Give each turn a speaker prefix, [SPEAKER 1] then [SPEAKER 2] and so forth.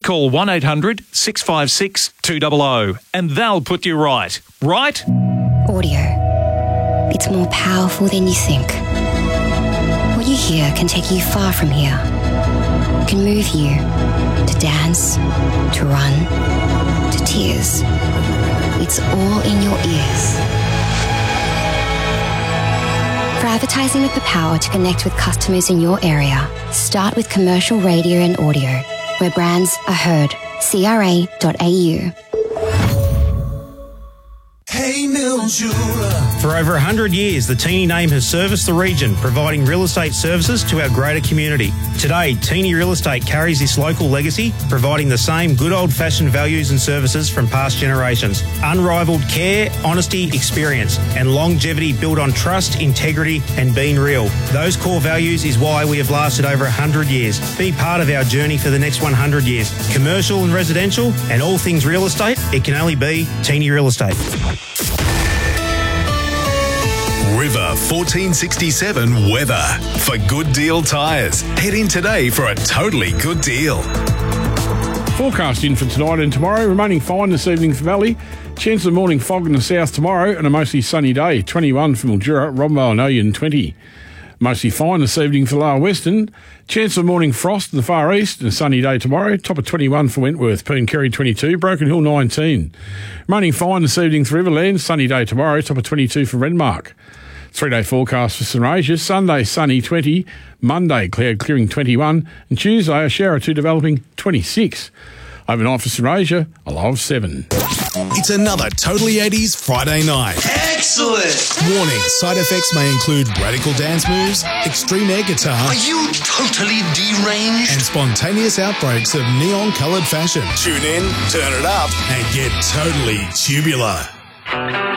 [SPEAKER 1] call 1800 656 200 and they'll put you right. Right?
[SPEAKER 2] Audio. It's more powerful than you think. What you hear can take you far from here. It can move you to dance, to run, to tears. It's all in your ears. For advertising with the power to connect with customers in your area, start with commercial radio and audio, where brands are heard. CRA.au.
[SPEAKER 3] Hey Mildura.
[SPEAKER 4] For over 100 years, the Teeny name has serviced the region, providing real estate services to our greater community. Today, Teeny Real Estate carries this local legacy, providing the same good old-fashioned values and services from past generations. Unrivaled care, honesty, experience, and longevity built on trust, integrity, and being real. Those core values is why we have lasted over 100 years. Be part of our journey for the next 100 years. Commercial and residential, and all things real estate, it can only be Teeny Real Estate.
[SPEAKER 5] River 1467 weather. For Good Deal Tyres, head in today for a totally good deal.
[SPEAKER 6] Forecast in for tonight and tomorrow. Remaining fine this evening for Valley. Chance of morning fog in the south tomorrow and a mostly sunny day. 21 for Mildura, Rombo and Oyen 20. Mostly fine this evening for Lower Western. Chance of morning frost in the far east and a sunny day tomorrow. Top of 21 for Wentworth, Pooncarry 22, Broken Hill 19. Remaining fine this evening for Riverland. Sunny day tomorrow. Top of 22 for Renmark. 3-day forecast for St Regis. Sunday, sunny 20. Monday, cloud clearing 21. And Tuesday, a shower or two developing 26. Overnight for St Regis, a low of 7.
[SPEAKER 5] It's another Totally 80s Friday night.
[SPEAKER 3] Excellent.
[SPEAKER 5] Warning, side effects may include radical dance moves, extreme air guitar,
[SPEAKER 3] Are you totally deranged?
[SPEAKER 5] and spontaneous outbreaks of neon-coloured fashion. Tune in, turn it up, and get totally tubular.